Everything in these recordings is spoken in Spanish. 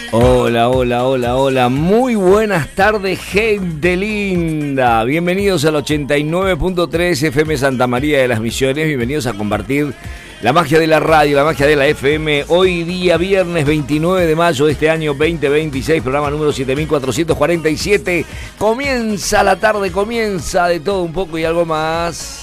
Hola, hola, hola, hola. Muy buenas tardes, gente linda. Bienvenidos al 89.3 FM Santa María de las Misiones. Bienvenidos a compartir la magia de la radio, la magia de la FM. Hoy día, viernes 29 de mayo de este año 2026, programa número 7447. Comienza la tarde, comienza de todo un poco y algo más.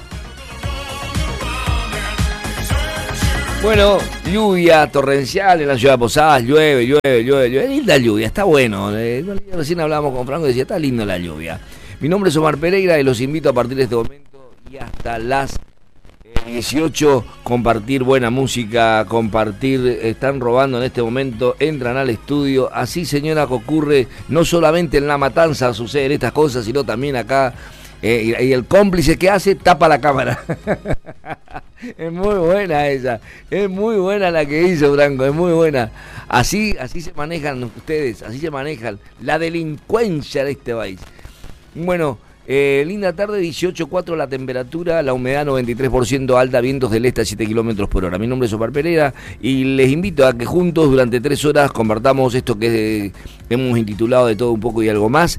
Bueno, lluvia torrencial en la ciudad de Posadas, llueve. Linda lluvia, está bueno. Recién hablábamos con Franco y decía, está lindo la lluvia. Mi nombre es Omar Pereira y los invito a partir de este momento y hasta las 18 compartir buena música, están robando en este momento, entran al estudio. Así, señora, que ocurre no solamente en La Matanza suceden estas cosas, sino también acá. Y el cómplice que hace tapa la cámara. Es muy buena esa, es muy buena la que hizo Franco, es muy buena. Así se manejan ustedes, así se manejan la delincuencia de este país. Bueno, linda tarde, 18.4 la temperatura, la humedad 93% alta, vientos del este a 7 kilómetros por hora. Mi nombre es Omar Pereira y les invito a que juntos durante 3 horas compartamos esto que hemos intitulado De Todo Un Poco y Algo Más.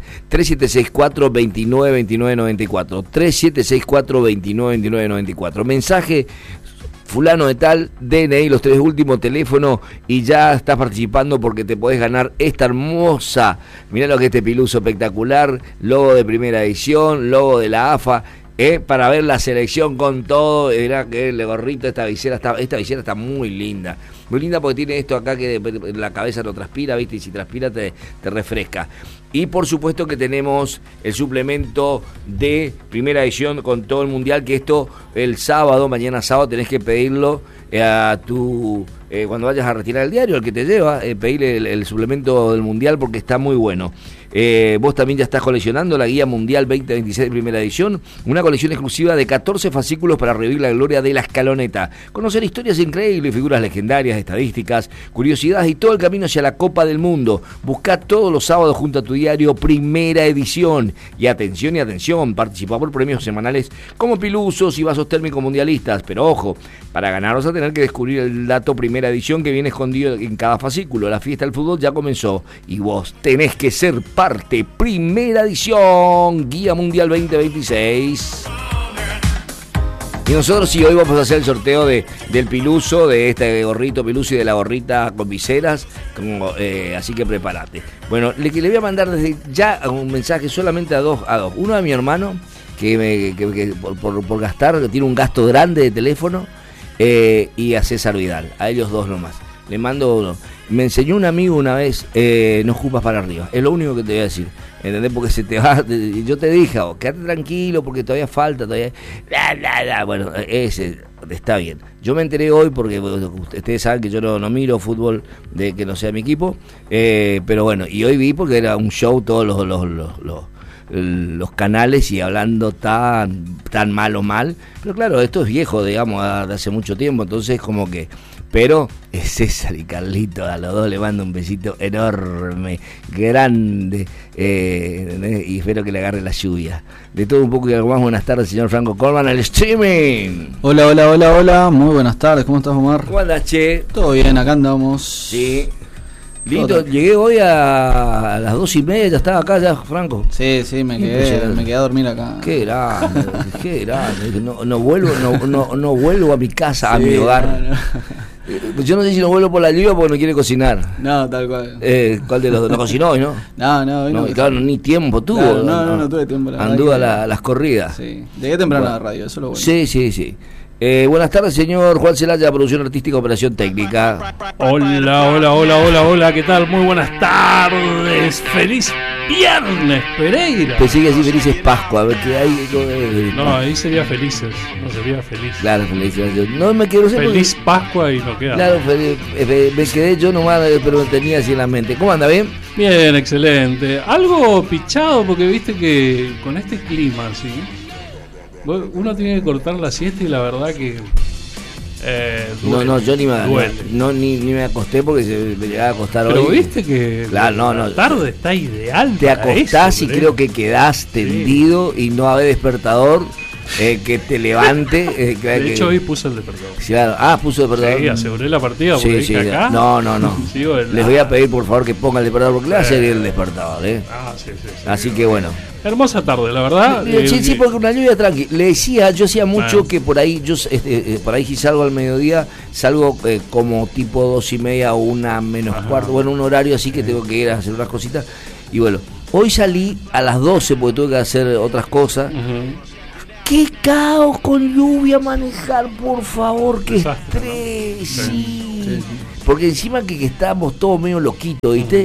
3764-292994, 3764-292994. Mensaje: fulano de tal, DNI, los 3 últimos teléfonos, y ya estás participando porque te podés ganar esta hermosa, mirá lo que es este piluso espectacular, logo de primera edición, logo de la AFA, para ver la selección con todo. Mirá que el gorrito, esta visera está muy linda porque tiene esto acá que la cabeza no transpira, ¿viste? Y si transpira te refresca. Y por supuesto que tenemos el suplemento de primera edición con todo el mundial, que esto el sábado, mañana sábado, tenés que pedirlo a tu cuando vayas a retirar el diario, el que te lleva, pedirle el suplemento del mundial porque está muy bueno. Vos también ya estás coleccionando la guía mundial 2026 de primera edición, una colección exclusiva de 14 fascículos para revivir la gloria de la escaloneta, conocer historias increíbles, figuras legendarias, estadísticas, curiosidades y todo el camino hacia la Copa del Mundo. Buscá todos los sábados junto a tu diario primera edición. Y atención, participa por premios semanales como pilusos y vasos térmicos mundialistas. Pero ojo, para ganar vas a tener que descubrir el dato primera edición que viene escondido en cada fascículo. La fiesta del fútbol ya comenzó y vos tenés que ser parte. Primera edición, Guía Mundial 2026. Y nosotros sí, hoy vamos a hacer el sorteo del piluso, de este gorrito piluso y de la gorrita con viseras, así que prepárate. Bueno, le voy a mandar desde ya un mensaje solamente a dos. Uno a mi hermano, que por gastar, tiene un gasto grande de teléfono, y a César Vidal, a ellos dos nomás. Le mando uno. Me enseñó un amigo una vez, no escupas para arriba, es lo único que te voy a decir, ¿entendés? Porque se te va, yo te dije, quédate tranquilo porque todavía falta, bueno, ese está bien. Yo me enteré hoy porque ustedes saben que yo no miro fútbol de que no sea mi equipo, pero bueno, y hoy vi porque era un show todos los canales y hablando tan mal o mal, pero claro, esto es viejo, digamos, de hace mucho tiempo, entonces como que... Pero César y Carlito, a los dos le mando un besito enorme, grande, y espero que le agarre la lluvia. De todo un poco y algo más. Buenas tardes, señor Franco Colman, al streaming. Hola, muy buenas tardes, ¿cómo estás, Omar? ¿Cómo andas, che? Todo bien, acá andamos. Sí. Lindo, llegué hoy a las 2:30, ya estaba acá ya, Franco. Sí, me quedé a dormir acá. Qué grande. No vuelvo a mi casa, a mi hogar. No. Yo no sé si no vuelvo por la lluvia porque no quiere cocinar. No, tal cual. ¿Cuál de los dos? ¿No cocinó hoy, no? No. Y claro, ni tiempo tuvo. Claro, no tuve tiempo. Anduvo las corridas. Sí, llegué temprano a la radio, eso es lo bueno. Sí. Buenas tardes, señor Juan Celaya, producción artística, operación técnica. Hola, ¿qué tal? Muy buenas tardes. Feliz viernes, Pereira. Te sigue así, felices Pascua, a ver qué hay. No, ahí sería felices, no sería feliz. Claro, felices. No me quiero ser feliz Pascua y no queda. Claro, me quedé yo nomás, pero lo tenía así en la mente. ¿Cómo anda, bien? Bien, excelente. Algo pichado porque viste que con este clima, ¿sí? Uno tiene que cortar la siesta y la verdad que yo ni me acosté porque se me llegaba a acostar hoy. Pero viste que la tarde está ideal. Te acostás y creo que quedás tendido y no habés despertador. que te levante. De hecho, hoy puso el despertador. Claro. Puso el despertador. Sí, aseguré la partida porque Sí. acá. No. Les voy a pedir por favor que ponga el despertador porque le hace bien el despertador, Sí. Así que bueno. Hermosa tarde, la verdad. Sí, porque una lluvia tranqui. Le decía, yo hacía mucho que por ahí, por ahí si salgo al mediodía, salgo como tipo 2:30 o 1:45, bueno, un horario así que tengo que ir a hacer unas cositas. Y bueno, hoy salí a las 12 porque tuve que hacer otras cosas. ¡Qué caos con lluvia manejar, por favor! ¡Qué estrés! Sí. Porque encima que estábamos todos medio loquitos, ¿viste?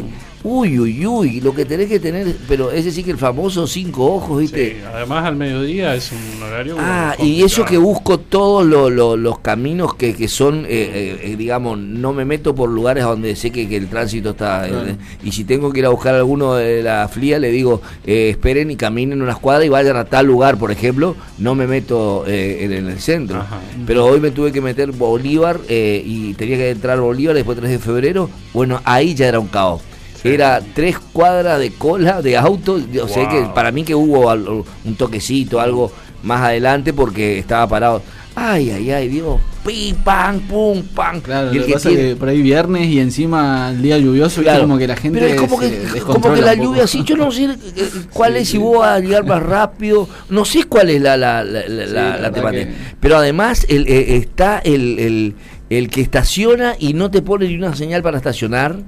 Uy, lo que tenés que tener, pero ese sí que el famoso 5 ojos, ¿viste? Sí, además al mediodía es un horario y eso que busco todos los caminos que son, digamos, no me meto por lugares donde sé que el tránsito está, y si tengo que ir a buscar a alguno de la FLIA, le digo, esperen y caminen unas cuadras y vayan a tal lugar, por ejemplo, no me meto en el centro. Pero hoy me tuve que meter Bolívar, y tenía que entrar Bolívar después 3 de febrero, bueno, ahí ya era un caos. Era 3 cuadras de cola de auto. O sea que para mí que hubo un toquecito, algo más adelante porque estaba parado. Ay, Dios, pim, pam, pum, pam. Claro, lo que pasa es que por ahí viernes y encima el día lluvioso, claro, como que la gente pero es como que la lluvia así, yo no sé cuál es, si vos vas a llegar más rápido, no sé cuál es la temática. Pero además está el que estaciona y no te pone ni una señal para estacionar,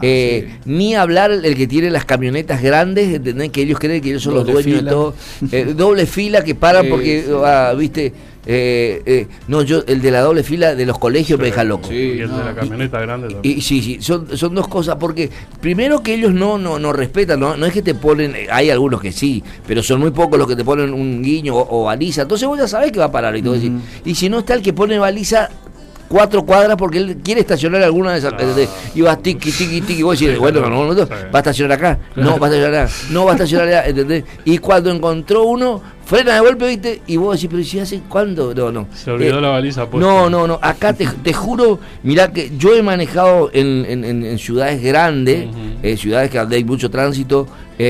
ni hablar el que tiene las camionetas grandes, ¿entendés? Que ellos creen que ellos son doble los dueños fila. De todo, doble fila que paran porque, viste, no, yo el de la doble fila de los colegios me deja loco. Y el de la camioneta grande también. Y sí, son dos cosas, porque primero que ellos no respetan, no es que te ponen, hay algunos que sí, pero son muy pocos los que te ponen un guiño o baliza, entonces vos ya sabés que va a parar y todo. Y si no está el que pone baliza 4 cuadras porque él quiere estacionar alguna de esas, y vas tiqui, y vos decís, bueno, va a estacionar acá, no va a estacionar acá, no va a estacionar allá, ¿entendés? Y cuando encontró uno, frena de golpe, ¿viste? Y vos decís, pero si hace cuándo, no. Se olvidó la baliza puesta. No, acá te juro, mirá que yo he manejado en ciudades grandes, ciudades que donde hay mucho tránsito,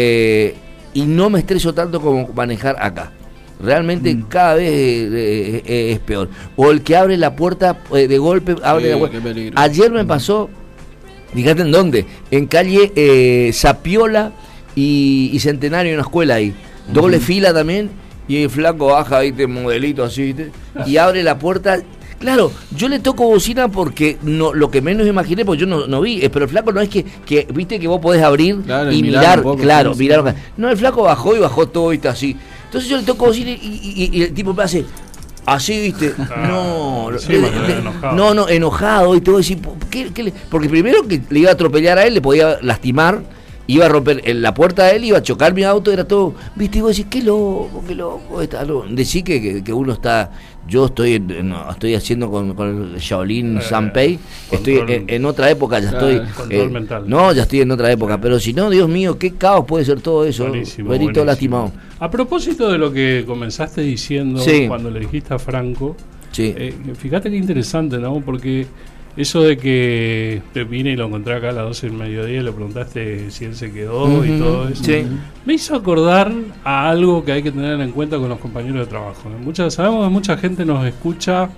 y no me estreso tanto como manejar acá. Realmente cada vez es peor. O el que abre la puerta de golpe, abre la puerta. Ayer me pasó, fíjate en dónde, en calle Zapiola y Centenario, en una escuela ahí. Doble fila también, y el flaco baja, ¿viste? Modelito así, ¿viste? Y abre la puerta. Claro, yo le toco bocina porque lo que menos imaginé, porque yo no vi, pero el flaco no es que viste que vos podés abrir, claro, y mirar, claro, mirar. No, el flaco bajó todo, ¿viste? Así. Entonces yo le toco bocina y el tipo me hace así, ¿viste? Enojado, y todo. Porque primero que le iba a atropellar a él, le podía lastimar, iba a romper la puerta de él, iba a chocar mi auto, era todo, ¿viste? Y vos decís, qué loco, decís que uno está. Yo estoy haciendo con el Shaolin Sanpei, estoy en otra época, ya estoy. Control mental. No, ya estoy en otra época, pero si no, Dios mío, qué caos puede ser todo eso. Venir todo lastimado. A propósito de lo que comenzaste diciendo cuando le dijiste a Franco, fíjate qué interesante, ¿no? Porque eso de que te vine y lo encontré acá a las 12 del mediodía y le preguntaste si él se quedó y todo eso, me hizo acordar a algo que hay que tener en cuenta con los compañeros de trabajo. Sabemos que mucha gente nos escucha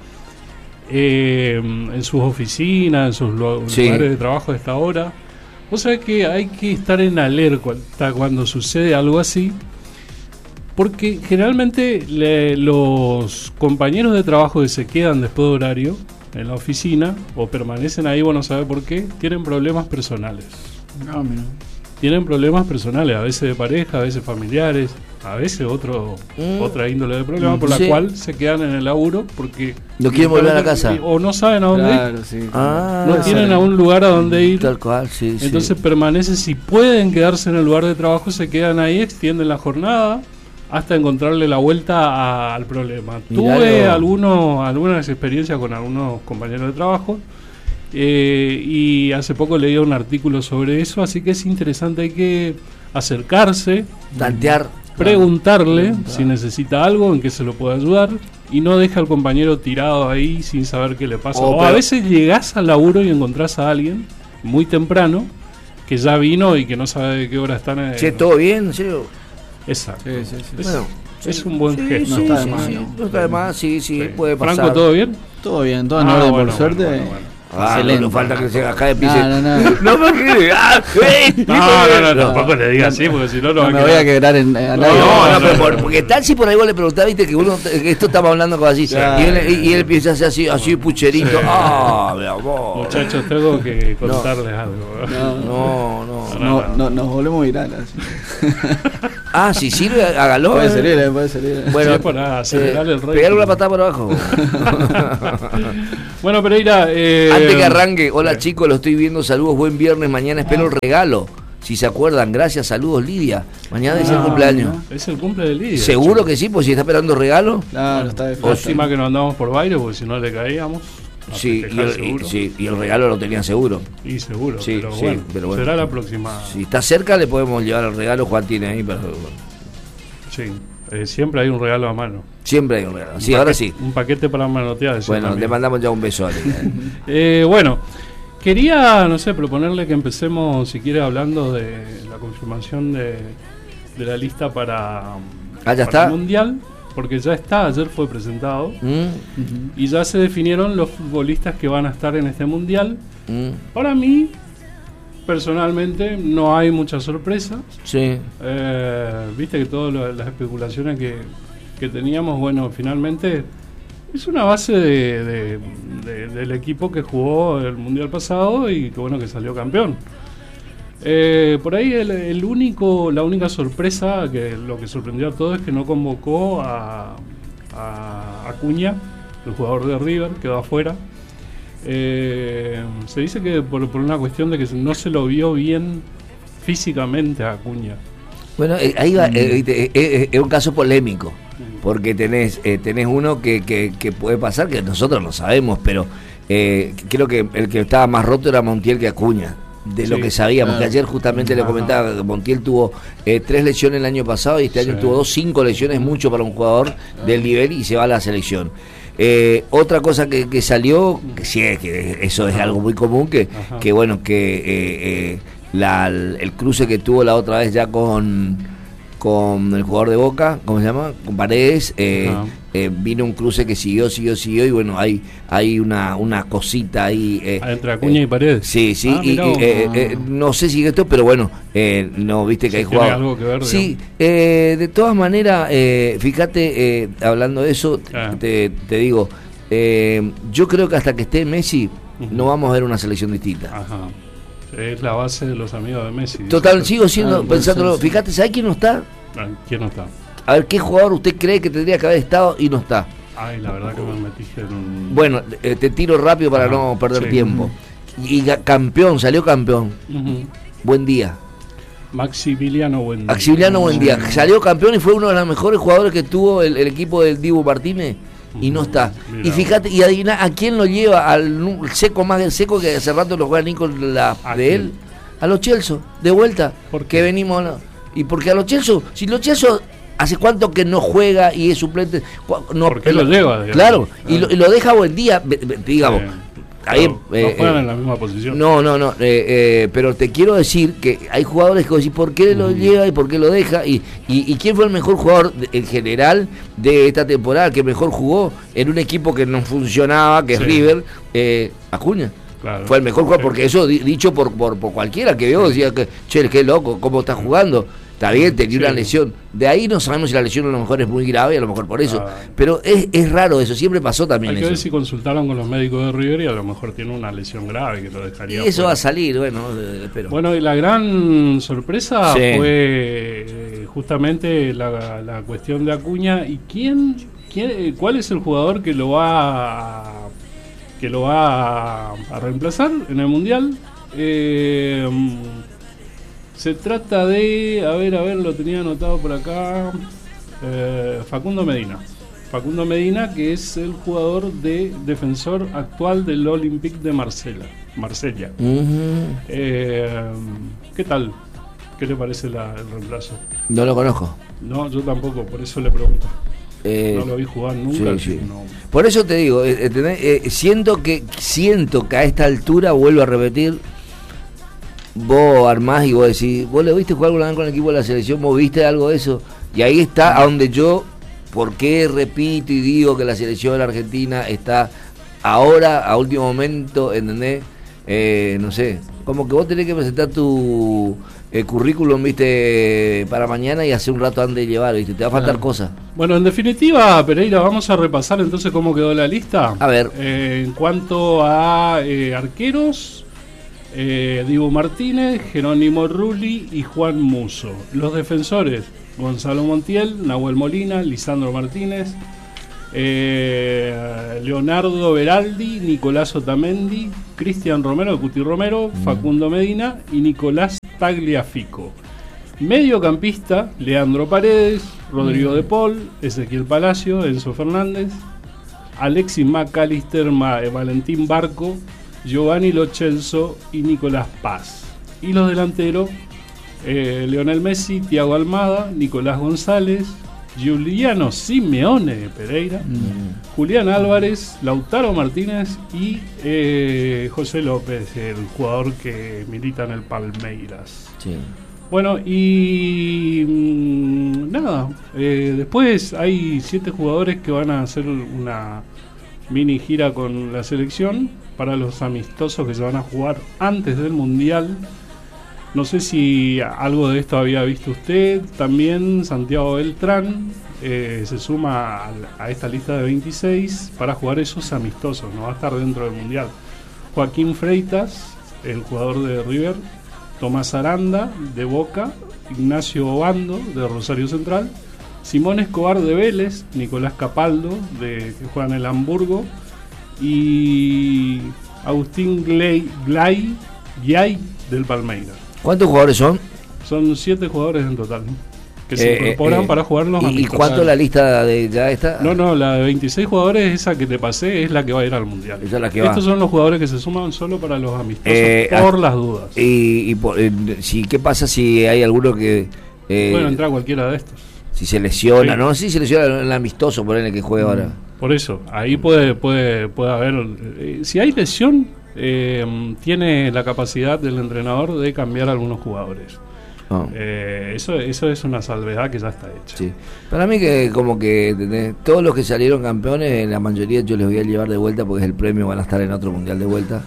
en sus oficinas, en sus lugares de trabajo a esta hora. Vos sabés que hay que estar en alerta cuando sucede algo así, porque generalmente los compañeros de trabajo que se quedan después de horario en la oficina o permanecen ahí, vos no sabés por qué, tienen problemas personales. Tienen problemas personales, a veces de pareja, a veces familiares, a veces otra índole de problema, por la cual se quedan en el laburo porque no quieren volver a la casa o no saben a dónde ir. No tienen a un lugar a donde ir. Tal cual, entonces permanecen, si pueden quedarse en el lugar de trabajo, se quedan ahí, extienden la jornada hasta encontrarle la vuelta al problema. Tuve algunas experiencias con algunos compañeros de trabajo, y hace poco leí un artículo sobre eso, así que es interesante, hay que acercarse, tantear, preguntarle si necesita algo, en qué se lo puede ayudar, y no deja al compañero tirado ahí sin saber qué le pasa. O a veces llegás al laburo y encontrás a alguien muy temprano que ya vino y que no sabe de qué hora están. ¿Todo bien? ¿Sí? Exacto. Bueno, es un buen gesto. No está de más. No está de más, sí, puede pasar. Franco, ¿todo bien? Todo bien, todo en orden, por suerte. Bueno. No falta que se acá empiece. No. No me quede. No, tampoco le digas así, porque si no, no me voy a quebrar en nadie. No, porque tal si por ahí vos le preguntás, viste, que esto estamos hablando con así. Y él empieza a hacer así pucherito. Mi amor. Muchachos, tengo que contarles algo. No, nos volvemos virales. Si sirve, hágalo. Puede salir. Bueno, sí, para acelerar el rey. Pegarle una patada por abajo. Bueno, Pereira. Antes que arranque, hola chicos, lo estoy viendo, saludos, buen viernes, mañana espero el regalo. Si se acuerdan, gracias, saludos Lidia. Mañana es el cumpleaños. Es el cumple de Lidia. ¿Seguro que sí? Pues si está esperando regalo. Claro, está de fiesta. Lástima que no andamos por baile, porque si no le caíamos. Sí, y el regalo lo tenían seguro. Y seguro, sí, pero bueno, será la próxima. Si está cerca le podemos llevar el regalo, Juan tiene ahí. Sí, siempre hay un regalo a mano. Siempre hay un regalo, sí, ahora sí. Un paquete para manotear. Bueno, también le mandamos ya un beso a bueno, quería, proponerle que empecemos, si quiere, hablando de la confirmación de la lista para el Mundial. Porque ya está, ayer fue presentado y ya se definieron los futbolistas que van a estar en este mundial. Para mí, personalmente, no hay mucha sorpresa. Sí. Viste que todas las especulaciones que teníamos, bueno, finalmente es una base del equipo que jugó el mundial pasado y que bueno que salió campeón. Por ahí la única sorpresa, que lo que sorprendió a todos, es que no convocó a Acuña, el jugador de River, quedó afuera. Se dice que por una cuestión de que no se lo vio bien físicamente a Acuña. Bueno, ahí va, es un caso polémico, porque tenés uno que puede pasar, que nosotros lo sabemos, pero creo que el que estaba más roto era Montiel que Acuña. De lo que sabíamos, que ayer justamente le comentaba que Montiel tuvo 3 lesiones el año pasado y este año tuvo 5 lesiones, mucho para un jugador del nivel, y se va a la selección. Otra cosa que salió, que sí, que eso es algo muy común, que bueno, que el cruce que tuvo la otra vez ya con el jugador de Boca, ¿cómo se llama? Con Paredes, vino un cruce que siguió y bueno, hay una cosita ahí. Entre Acuña y Paredes. Sí, no sé si esto, pero bueno, no, viste que hay jugado. Algo que ver, sí, de todas maneras, fíjate, hablando de eso, te digo, yo creo que hasta que esté Messi, no vamos a ver una selección distinta. Es la base de los amigos de Messi. Total, sigo pensándolo. Fíjate, ¿sabes quién no está? ¿Quién no está? A ver, ¿qué jugador usted cree que tendría que haber estado y no está? Ay, la verdad que me metiste en un... Bueno, te tiro rápido para no perder tiempo. Y campeón, salió campeón. Buen día. Maximiliano Buendía. Salió campeón y fue uno de los mejores jugadores que tuvo el equipo del Dibu Martínez. Y no está. Mirá. Y fíjate, y adivina a quién lo lleva, al seco más del seco, que hace rato lo juega Nicolás de él, a los Chelsea, de vuelta. Porque venimos. Y porque a los Chelsea, si los Chelsea hace cuánto que no juega y es suplente. ¿Por qué lo lleva? Digamos. Claro, y lo deja Buendía, digamos. Ahí, no juegan en la misma posición. No, pero te quiero decir que hay jugadores que decís por qué lo lleva y por qué lo deja, y quién fue el mejor jugador en general de esta temporada, que mejor jugó en un equipo que no funcionaba, que es River, Acuña. Claro. Fue el mejor jugador, porque eso dicho por cualquiera que veo, decía que, che, qué loco, cómo está jugando. Está bien, tenía una lesión. De ahí no sabemos si la lesión a lo mejor es muy grave, a lo mejor por eso. Pero es raro eso, siempre pasó también. Hay que ver si consultaron con los médicos de River y a lo mejor tiene una lesión grave que lo dejaría. Y eso va a salir, bueno, espero. Bueno, y la gran sorpresa fue justamente la cuestión de Acuña. ¿Y cuál es el jugador que lo va a reemplazar en el Mundial? Se trata de, a ver, lo tenía anotado por acá, Facundo Medina, que es el jugador de defensor actual del Olympique de Marsella. ¿Qué tal? ¿Qué le parece el reemplazo? No lo conozco. No, yo tampoco, por eso le pregunto. No lo vi jugar nunca. Sí. No. Por eso te digo, siento que a esta altura, vuelvo a repetir, vos armás y vos decís, vos le viste jugar alguna vez con el equipo de la selección, vos viste algo de eso, Y ahí está a donde yo, ¿por qué repito y digo que la selección de la Argentina está ahora, a último momento, ¿entendés? No sé, como que vos tenés que presentar tu currículum, viste, para mañana y hacer un rato antes de llevar, viste, te va a faltar cosas. Bueno, en definitiva, Pereira, vamos a repasar entonces cómo quedó la lista. A ver. En cuanto a arqueros, Dibu Martínez, Jerónimo Rulli y Juan Musso. Los defensores, Gonzalo Montiel, Nahuel Molina, Lisandro Martínez, Leonardo Beraldi, Nicolás Otamendi, Cristian Romero, Cuti Romero, Facundo Medina y Nicolás Tagliafico. Mediocampista, Leandro Paredes, Rodrigo de Paul, Ezequiel Palacio, Enzo Fernández, Alexis McAllister, Valentín Barco, Giovanni Lo Celso y Nicolás Paz. Y los delanteros, Lionel Messi, Thiago Almada, Nicolás González, Giuliano Simeone de Pereira, Julián Álvarez, Lautaro Martínez y José López, el jugador que milita en el Palmeiras. Sí. Bueno, y nada, después hay 7 jugadores que van a hacer una mini gira con la selección para los amistosos que se van a jugar antes del Mundial. No sé si algo de esto había visto usted. También Santiago Beltrán se suma a esta lista de 26 para jugar esos amistosos, no va a estar dentro del Mundial. Joaquín Freitas, el jugador de River, Tomás Aranda de Boca, Ignacio Obando de Rosario Central, Simón Escobar de Vélez, Nicolás Capaldo que juega en el Hamburgo y Agustín Glay del Palmeiras. ¿Cuántos jugadores son? Son 7 jugadores en total que se incorporan para jugar los amistosos. ¿Y cuánto la lista de ya está? No, la de 26 jugadores, esa que te pasé, es la que va a ir al Mundial. Esa es la que Estos son los jugadores que se suman solo para los amistosos, por las dudas. ¿Qué pasa si hay alguno que... Bueno, entra cualquiera de estos. Si se lesiona, Sí. ¿no? Si se lesiona el amistoso, por el que juega ahora. Por eso, ahí puede haber... si hay lesión, tiene la capacidad del entrenador de cambiar a algunos jugadores. Oh. Eso es una salvedad que ya está hecha. Sí. Para mí que como que ¿entendés? Todos los que salieron campeones, la mayoría yo les voy a llevar de vuelta porque es el premio, van a estar en otro mundial de vuelta.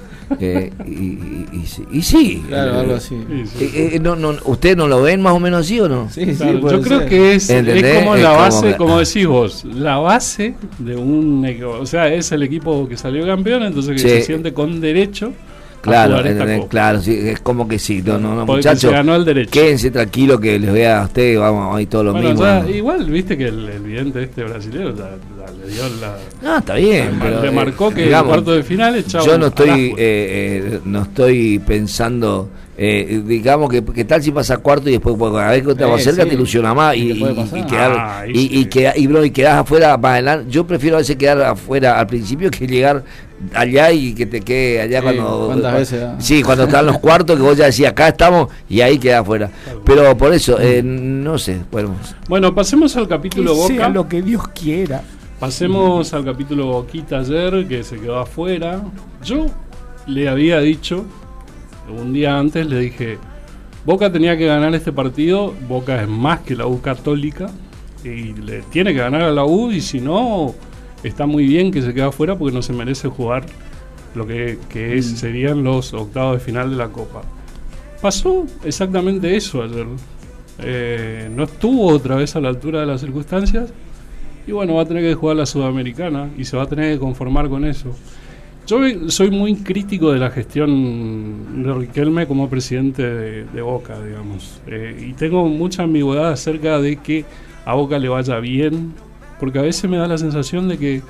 Y sí. Claro, algo así. ¿Ustedes no lo ven más o menos así o no? Sí, Claro, puede yo creo ser. que es como la base, como que- decís vos, la base de un equipo. O sea, es el equipo que salió campeón, entonces que Sí. se siente con derecho a Claro, jugar esta copa. claro, sí, es como que sí. No, Porque muchachos, se ganó el derecho. quédense tranquilos que les vea a ustedes, vamos, ahí todo lo Bueno, mismo. ya, igual, viste que el vidente brasileño ya le dio No, está bien. le pero, marcó que digamos, el cuarto de final echaba yo no al agua. no estoy pensando, digamos que tal si pasa cuarto y después a ver que estamos Sí, cerca sí. te ilusiona más ¿Qué puede pasar? y quedás afuera más adelante. Yo prefiero a veces quedar afuera al principio que llegar allá y que te quede allá Sí, cuando ¿cuántas veces? sí, cuando están los cuartos que vos ya decís acá estamos y ahí quedás afuera. Pero por eso no sé, Bueno, pasemos al capítulo Boca. lo que Dios quiera. Pasemos al capítulo Boquita ayer, que se quedó afuera. Yo le había dicho, un día antes le dije, Boca tenía que ganar este partido, Boca es más que la U Católica, y le tiene que ganar a la U, y si no, está muy bien que se quede afuera porque no se merece jugar lo que serían los octavos de final de la Copa. Pasó exactamente eso ayer. No estuvo otra vez a la altura de las circunstancias. Y bueno, va a tener que jugar la Sudamericana y se va a tener que conformar con eso. Yo soy muy crítico de la gestión de Riquelme como presidente de Boca, digamos. Y tengo mucha ambigüedad acerca de que a Boca le vaya bien, porque a veces me da la sensación de que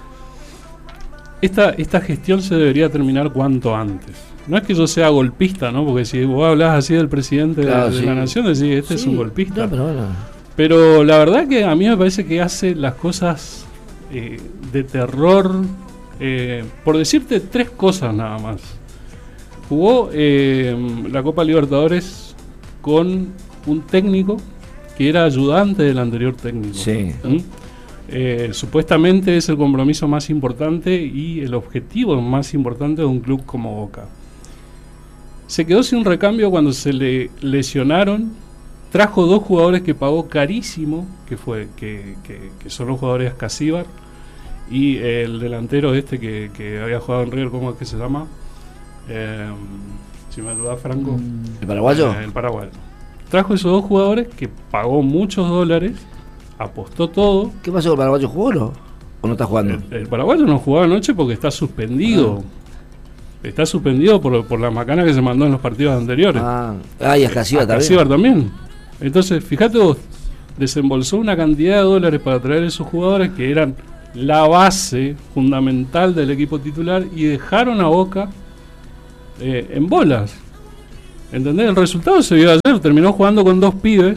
esta gestión se debería terminar cuanto antes. No es que yo sea golpista, ¿no? Porque si vos hablas así del presidente Claro, de sí. la nación, decís, este es un golpista. No, pero bueno. Pero la verdad que a mí me parece que hace las cosas de terror, por decirte 3 cosas nada más. Jugó la Copa Libertadores con un técnico que era ayudante del anterior técnico. Sí. Supuestamente es el compromiso más importante y el objetivo más importante de un club como Boca. Se quedó sin recambio cuando se le lesionaron trajo 2 jugadores que pagó carísimo, que son los jugadores Ascasíbar y el delantero que había jugado en River, ¿cómo es que se llama? Si me ayuda Franco. ¿El paraguayo? El paraguayo. Trajo esos 2 jugadores que pagó muchos dólares, apostó todo. ¿Qué pasó? ¿El paraguayo jugó o no está jugando? El paraguayo no jugaba anoche porque está suspendido. Está suspendido por la macana que se mandó en los partidos anteriores. Y Ascasíbar también. Ascasíbar también. Entonces, fíjate vos, desembolsó una cantidad de dólares para traer esos jugadores que eran la base fundamental del equipo titular y dejaron a Boca en bolas. ¿Entendés? El resultado se vio ayer, terminó jugando con 2 pibes,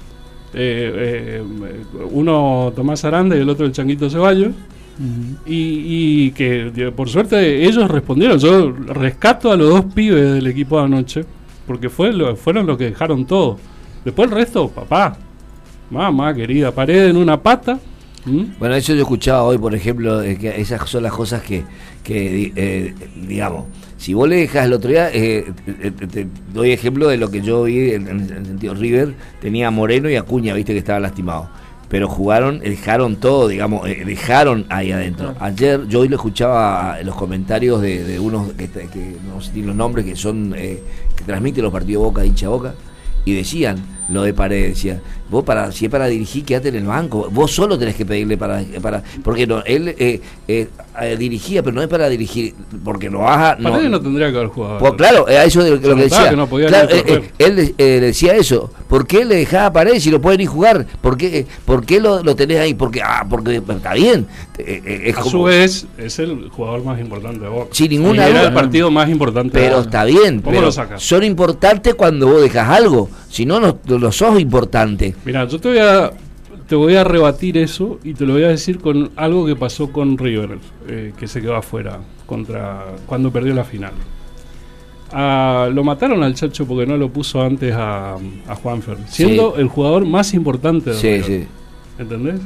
uno Tomás Aranda y el otro el Changuito Ceballos, y que por suerte ellos respondieron. Yo rescato a los 2 pibes del equipo de anoche, porque fueron los que dejaron todo. Después el resto, papá, mamá querida, pared en una pata. Bueno, eso yo escuchaba hoy, por ejemplo, que esas son las cosas que digamos, si vos le dejas el otro día, te doy ejemplo de lo que yo vi en el sentido. River tenía a Moreno y a Acuña, viste que estaba lastimado, pero dejaron todo, digamos, dejaron ahí adentro. Ayer yo hoy lo escuchaba en los comentarios de unos que no sé los nombres, que son que transmiten los partidos Boca, de hincha Boca, y decían lo de Paredes, decía, vos si es para dirigir, quédate en el banco, vos solo tenés que pedirle para porque no, él dirigía, pero no es para dirigir, porque lo haga. Paredes no tendría que haber jugado. Pues claro, a eso de lo que decía. Que no podía él decía eso. ¿Por qué le dejaba a Paredes si lo pueden ir jugar? ¿Por qué lo tenés ahí? Porque está bien. A su vez, es el jugador más importante de Boca. Sin ninguna duda. Era el partido más importante. Pero está bien. ¿Cómo lo sacas? Son importantes cuando vos dejas algo. Si no, no sos importante. Mirá, yo te voy a rebatir eso y te lo voy a decir con algo que pasó con River, que se quedó afuera cuando perdió la final. Lo mataron al Chacho porque no lo puso antes a Juanfer, siendo el jugador más importante de River. Sí. ¿Entendés?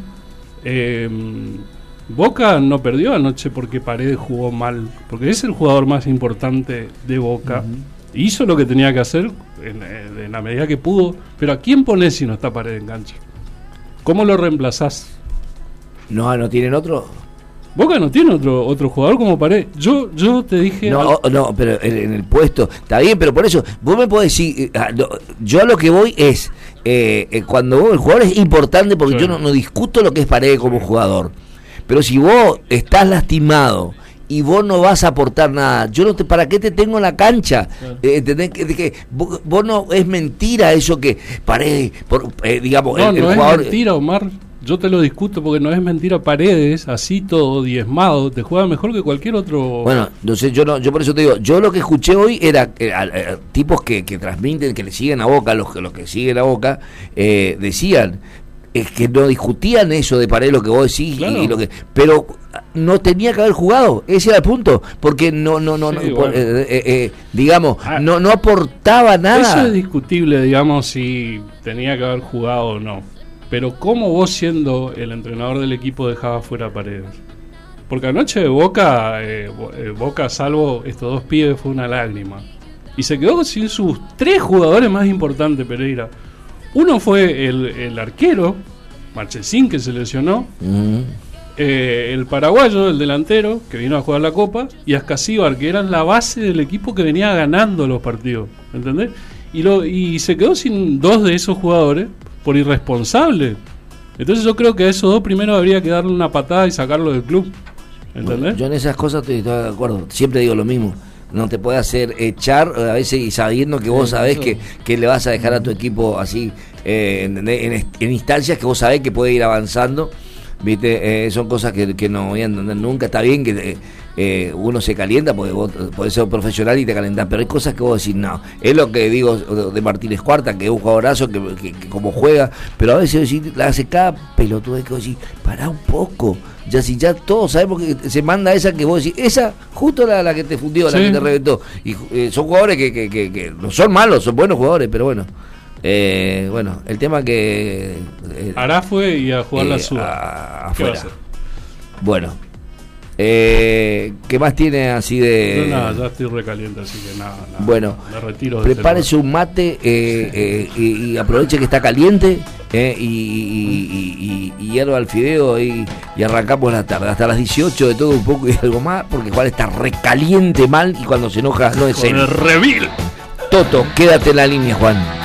Boca no perdió anoche porque Paredes jugó mal, porque es el jugador más importante de Boca. Hizo lo que tenía que hacer en la medida que pudo, pero ¿a quién ponés si no está Paredes en cancha? ¿Cómo lo reemplazás? ¿No tienen otro? Boca no tiene otro jugador como Paredes. Yo te dije... No, pero en el puesto está bien, pero por eso vos me podés decir, yo a lo que voy es cuando el jugador es importante, porque yo no discuto lo que es Paredes como jugador, pero si vos estás lastimado y vos no vas a aportar nada, ¿para qué te tengo en la cancha? ¿Entendés? Que vos no, es mentira eso que Paredes, digamos, el jugador... es mentira, Omar. Yo te lo discuto porque no es mentira. Paredes, así todo diezmado, te juega mejor que cualquier otro. Bueno, no sé, yo por eso te digo, yo lo que escuché hoy era tipos que transmiten, que le siguen a Boca, los que siguen a Boca, decían que no discutían eso de Paredes, lo que vos decís, claro. Pero no tenía que haber jugado, ese era el punto, porque digamos, no aportaba nada. Eso es discutible, digamos, si tenía que haber jugado o no. Pero ¿cómo vos, siendo el entrenador del equipo, dejabas fuera a Paredes? Porque anoche de Boca, salvo estos 2 pibes, fue una lágrima. Y se quedó sin sus 3 jugadores más importantes, Pereira. Uno fue el arquero, Marchesín, que se lesionó. El paraguayo, el delantero, que vino a jugar la Copa. Y Ascasíbar, que eran la base del equipo que venía ganando los partidos. ¿Entendés? Y se quedó sin 2 de esos jugadores por irresponsable. Entonces yo creo que a esos 2 primero habría que darle una patada y sacarlo del club. ¿Entendés? Bueno, yo en esas cosas estoy de acuerdo. Siempre digo lo mismo. No te puede hacer echar a veces, y sabiendo que vos sabés que le vas a dejar a tu equipo así en instancias que vos sabés que puede ir avanzando. ¿Viste? Son cosas que no voy a entender nunca. Está bien que uno se calienta porque vos podés ser profesional y te calentás, pero hay cosas que vos decís, no. Es lo que digo de Martínez Cuarta, que es un jugadorazo que como juega, pero a veces decís, la hace cada pelotudo, que vos decís, pará un poco. Ya todos sabemos que se manda esa que vos decís, esa justo la que te fundió, la que te reventó. Y son jugadores que no son malos, son buenos jugadores, pero bueno. Bueno, el tema que Ará fue y a jugar la suba. Afuera. Bueno, ¿Qué más tiene así de...? No, nada, ya estoy recaliente, así que nada. Bueno, me retiro. Prepárese un mate y aproveche que está caliente y hierva el fideo y arrancamos la tarde. Hasta las 18 de todo un poco y algo más, porque Juan está recaliente mal y cuando se enoja no es él. ¡Con el revil! Toto, quédate en la línea, Juan.